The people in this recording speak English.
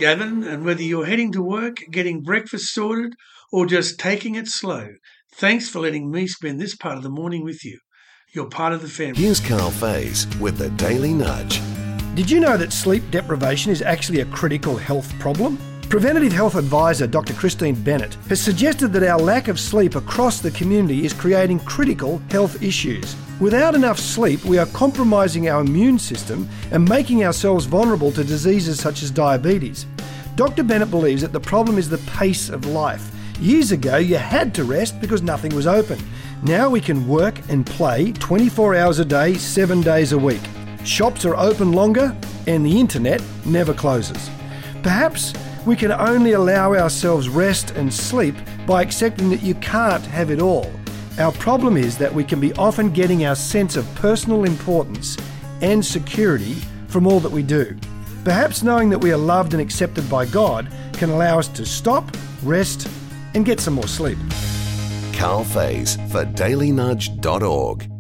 Gavin, and whether you're heading to work, getting breakfast sorted, or just taking it slow, thanks for letting me spend this part of the morning with you. You're part of the family. Here's Carl Faze with the Daily Nudge. Did you know that sleep deprivation is actually a critical health problem? Preventative Health Advisor Dr. Christine Bennett has suggested that our lack of sleep across the community is creating critical health issues. Without enough sleep, we are compromising our immune system and making ourselves vulnerable to diseases such as diabetes. Dr. Bennett believes that the problem is the pace of life. Years ago, you had to rest because nothing was open. Now we can work and play 24 hours a day, 7 days a week. Shops are open longer and the internet never closes. Perhaps we can only allow ourselves rest and sleep by accepting that you can't have it all. Our problem is that we can be often getting our sense of personal importance and security from all that we do. Perhaps knowing that we are loved and accepted by God can allow us to stop, rest, and get some more sleep. Carl Faze for dailynudge.org.